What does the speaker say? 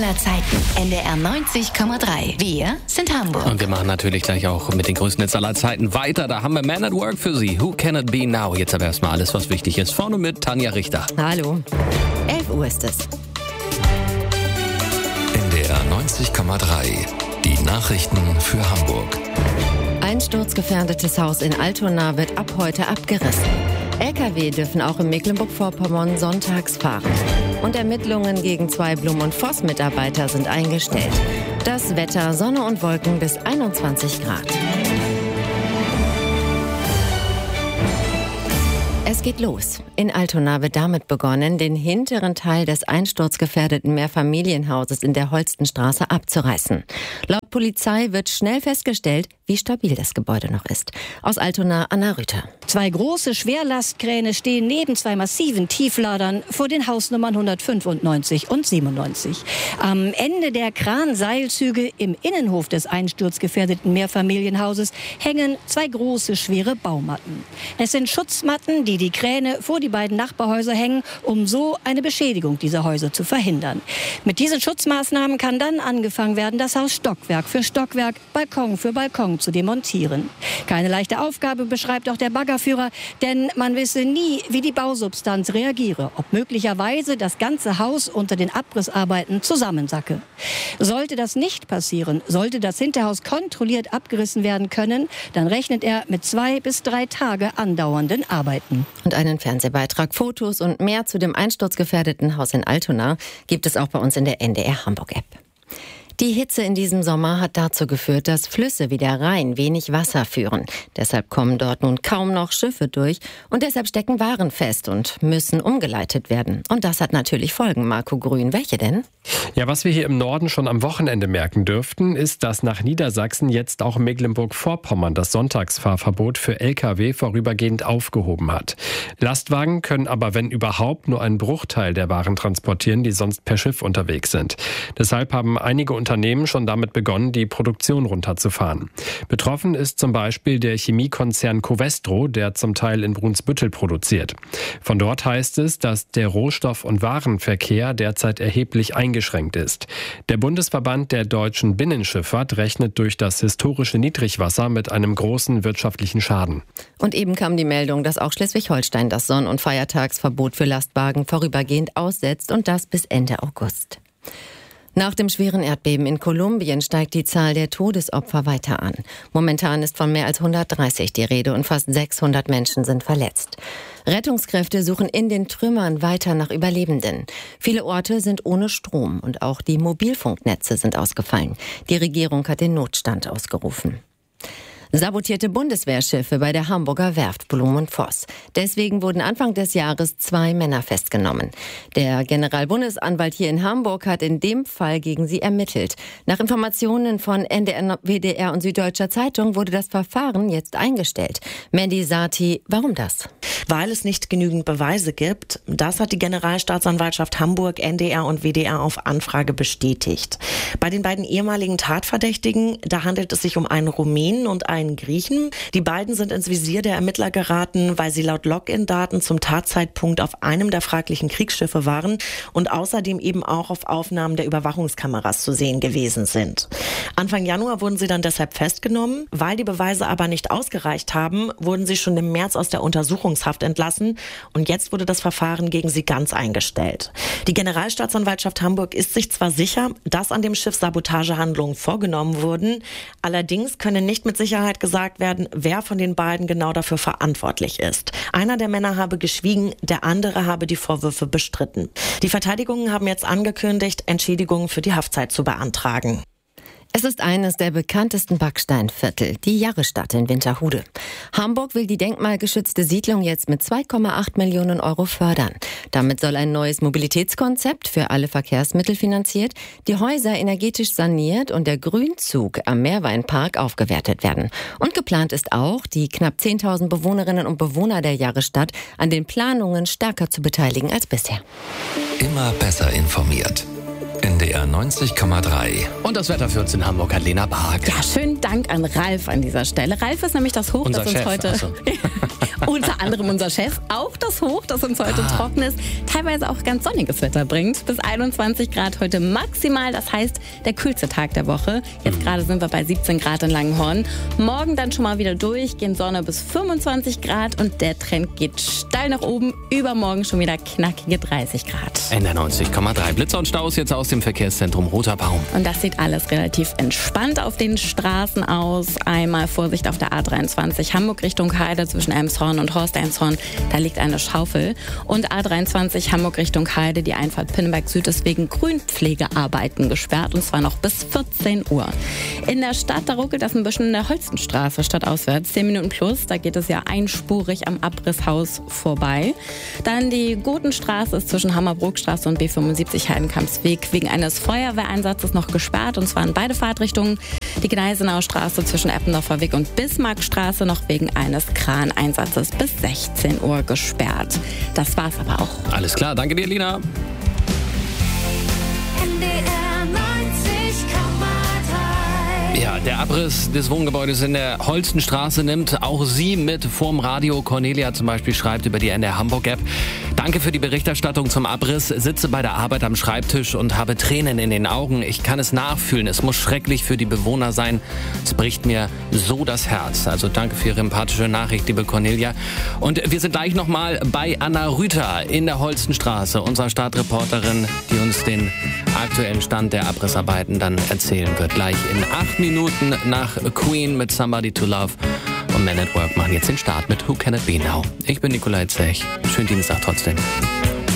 aller Zeiten. NDR 90,3. Wir sind Hamburg. Und wir machen natürlich gleich auch mit den größten Hits aller Zeiten weiter. Da haben wir Man at Work für Sie. Who Can It Be Now? Jetzt aber erstmal alles, was wichtig ist. Vorne mit Tanja Richter. Hallo. 11 Uhr ist es. NDR 90,3. Die Nachrichten für Hamburg. Einsturzgefährdetes Haus in Altona wird ab heute abgerissen. Lkw dürfen auch in Mecklenburg-Vorpommern sonntags fahren. Und Ermittlungen gegen 2 Blum&Voss-Mitarbeiter sind eingestellt. Das Wetter: Sonne und Wolken bis 21 Grad. Es geht los. In Altona wird damit begonnen, den hinteren Teil des einsturzgefährdeten Mehrfamilienhauses in der Holstenstraße abzureißen. Laut Polizei wird schnell festgestellt, wie stabil das Gebäude noch ist. Aus Altona, Anna Rüther. 2 große Schwerlastkräne stehen neben 2 massiven Tiefladern vor den Hausnummern 195 und 97. Am Ende der Kranseilzüge im Innenhof des einsturzgefährdeten Mehrfamilienhauses hängen 2 große, schwere Baumatten. Es sind Schutzmatten, die Kräne vor die beiden Nachbarhäuser hängen, um so eine Beschädigung dieser Häuser zu verhindern. Mit diesen Schutzmaßnahmen kann dann angefangen werden, das Haus Stockwerk für Stockwerk, Balkon für Balkon zu demontieren. Keine leichte Aufgabe, beschreibt auch der Baggerführer, denn man wisse nie, wie die Bausubstanz reagiere, ob möglicherweise das ganze Haus unter den Abrissarbeiten zusammensacke. Sollte das nicht passieren, sollte das Hinterhaus kontrolliert abgerissen werden können, dann rechnet er mit 2 bis 3 Tage andauernden Arbeiten. Und einen Fernsehbeitrag, Fotos und mehr zu dem einsturzgefährdeten Haus in Altona gibt es auch bei uns in der NDR Hamburg-App. Die Hitze in diesem Sommer hat dazu geführt, dass Flüsse wie der Rhein wenig Wasser führen. Deshalb kommen dort nun kaum noch Schiffe durch und deshalb stecken Waren fest und müssen umgeleitet werden. Und das hat natürlich Folgen, Marco Grün. Welche denn? Ja, was wir hier im Norden schon am Wochenende merken dürften, ist, dass nach Niedersachsen jetzt auch Mecklenburg-Vorpommern das Sonntagsfahrverbot für Lkw vorübergehend aufgehoben hat. Lastwagen können aber, wenn überhaupt, nur einen Bruchteil der Waren transportieren, die sonst per Schiff unterwegs sind. Deshalb haben einige Unternehmen schon damit begonnen, die Produktion runterzufahren. Betroffen ist zum Beispiel der Chemiekonzern Covestro, der zum Teil in Brunsbüttel produziert. Von dort heißt es, dass der Rohstoff- und Warenverkehr derzeit erheblich eingeschränkt ist. Der Bundesverband der deutschen Binnenschifffahrt rechnet durch das historische Niedrigwasser mit einem großen wirtschaftlichen Schaden. Und eben kam die Meldung, dass auch Schleswig-Holstein das Sonn- und Feiertagsverbot für Lastwagen vorübergehend aussetzt und das bis Ende August. Nach dem schweren Erdbeben in Kolumbien steigt die Zahl der Todesopfer weiter an. Momentan ist von mehr als 130 die Rede und fast 600 Menschen sind verletzt. Rettungskräfte suchen in den Trümmern weiter nach Überlebenden. Viele Orte sind ohne Strom und auch die Mobilfunknetze sind ausgefallen. Die Regierung hat den Notstand ausgerufen. Sabotierte Bundeswehrschiffe bei der Hamburger Werft Blum&Voss. Deswegen wurden Anfang des Jahres 2 Männer festgenommen. Der Generalbundesanwalt hier in Hamburg hat in dem Fall gegen sie ermittelt. Nach Informationen von NDR, WDR und Süddeutscher Zeitung wurde das Verfahren jetzt eingestellt. Mandy Sati, warum das? Weil es nicht genügend Beweise gibt. Das hat die Generalstaatsanwaltschaft Hamburg, NDR und WDR auf Anfrage bestätigt. Bei den beiden ehemaligen Tatverdächtigen, da handelt es sich um einen Rumänen und einen Griechen. Die beiden sind ins Visier der Ermittler geraten, weil sie laut Login-Daten zum Tatzeitpunkt auf einem der fraglichen Kriegsschiffe waren und außerdem eben auch auf Aufnahmen der Überwachungskameras zu sehen gewesen sind. Anfang Januar wurden sie dann deshalb festgenommen. Weil die Beweise aber nicht ausgereicht haben, wurden sie schon im März aus der Untersuchungshaft entlassen und jetzt wurde das Verfahren gegen sie ganz eingestellt. Die Generalstaatsanwaltschaft Hamburg ist sich zwar sicher, dass an dem Schiff Sabotagehandlungen vorgenommen wurden, allerdings können nicht mit Sicherheit gesagt werden, wer von den beiden genau dafür verantwortlich ist. Einer der Männer habe geschwiegen, der andere habe die Vorwürfe bestritten. Die Verteidigungen haben jetzt angekündigt, Entschädigungen für die Haftzeit zu beantragen. Es ist eines der bekanntesten Backsteinviertel, die Jarrestadt in Winterhude. Hamburg will die denkmalgeschützte Siedlung jetzt mit 2,8 Millionen Euro fördern. Damit soll ein neues Mobilitätskonzept für alle Verkehrsmittel finanziert, die Häuser energetisch saniert und der Grünzug am Meerweinpark aufgewertet werden. Und geplant ist auch, die knapp 10.000 Bewohnerinnen und Bewohner der Jarrestadt an den Planungen stärker zu beteiligen als bisher. Immer besser informiert. NDR 90,3. Und das Wetter für uns in Hamburg hat Lena Bark. Ja, schönen Dank an Ralf an dieser Stelle. Ralf ist nämlich das Hoch, Unser das uns Chef, heute... so. Unter anderem unser Chef, auch das Hoch, das uns heute trockenes, teilweise auch ganz sonniges Wetter bringt. Bis 21 Grad heute maximal, das heißt der kühlste Tag der Woche. Jetzt gerade sind wir bei 17 Grad in Langenhorn. Morgen dann schon mal wieder durch, gehen Sonne bis 25 Grad und der Trend geht steil nach oben. Übermorgen schon wieder knackige 30 Grad. NDR 90,3. Blitzer und Staus jetzt aus dem Verkehrszentrum Roter Baum. Und das sieht alles relativ entspannt auf den Straßen aus. Einmal Vorsicht auf der A23 Hamburg Richtung Heide zwischen Elmshorn und Horst-Elmshorn. Da liegt eine Schaufel. Und A23 Hamburg Richtung Heide, die Einfahrt Pinneberg Süd ist wegen Grünpflegearbeiten gesperrt. Und zwar noch bis 14 Uhr. In der Stadt, da ruckelt das ein bisschen in der Holstenstraße stadtauswärts. 10 Minuten plus, da geht es ja einspurig am Abrisshaus vorbei. Dann die Gotenstraße ist zwischen Hammerbrookstraße und B75 Heidenkampsweg wegen eines Feuerwehreinsatzes noch gesperrt. Und zwar in beide Fahrtrichtungen. Die Gneisenauer Straße zwischen Eppendorfer Weg und Bismarckstraße noch wegen eines Kraneinsatzes bis 16 Uhr gesperrt. Das war's aber auch. Alles klar, danke dir, Lena. Ja, der Abriss des Wohngebäudes in der Holstenstraße nimmt auch Sie mit vorm Radio. Cornelia zum Beispiel schreibt über die NDR Hamburg-App: Danke für die Berichterstattung zum Abriss. Sitze bei der Arbeit am Schreibtisch und habe Tränen in den Augen. Ich kann es nachfühlen. Es muss schrecklich für die Bewohner sein. Es bricht mir so das Herz. Also danke für Ihre empathische Nachricht, liebe Cornelia. Und wir sind gleich nochmal bei Anna Rüther in der Holstenstraße, unserer Stadtreporterin, die uns den aktuellen Stand der Abrissarbeiten dann erzählen wird. Gleich in 8 Minuten nach Queen mit Somebody to Love. Und Man at Work machen jetzt den Start mit Who Can It Be Now. Ich bin Nikolai Zech. Schönen Dienstag trotzdem.